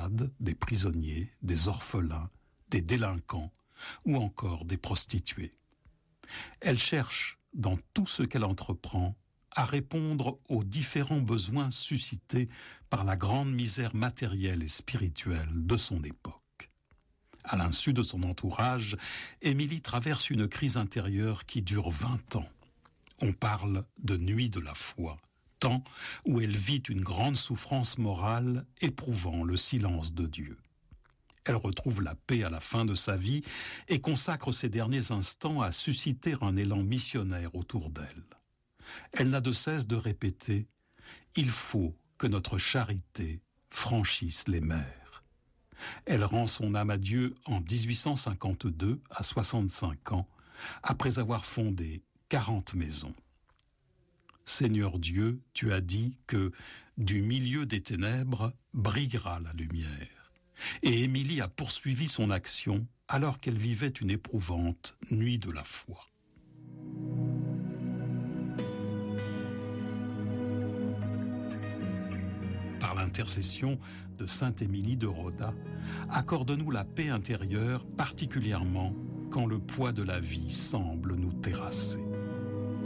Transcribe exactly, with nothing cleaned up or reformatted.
malades, des prisonniers, des orphelins, des délinquants ou encore des prostituées. Elle cherche, dans tout ce qu'elle entreprend, à répondre aux différents besoins suscités par la grande misère matérielle et spirituelle de son époque. À l'insu de son entourage, Émilie traverse une crise intérieure qui dure vingt ans. On parle de nuit de la foi, temps où elle vit une grande souffrance morale, éprouvant le silence de Dieu. Elle retrouve la paix à la fin de sa vie et consacre ses derniers instants à susciter un élan missionnaire autour d'elle. Elle n'a de cesse de répéter « Il faut que notre charité franchisse les mers ». Elle rend son âme à Dieu en dix-huit cent cinquante-deux, à soixante-cinq ans, après avoir fondé quarante maisons. Seigneur Dieu, tu as dit que du milieu des ténèbres brillera la lumière. Et Émilie a poursuivi son action alors qu'elle vivait une éprouvante nuit de la foi. Par l'intercession de sainte Émilie de Roda, accorde-nous la paix intérieure, particulièrement quand le poids de la vie semble nous terrasser.